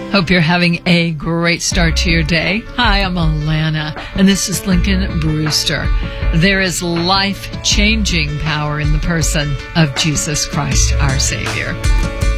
Hope you're having a great start to your day. Hi, I'm Alana, and this is Lincoln Brewster. There is life-changing power in the person of Jesus Christ, our Savior.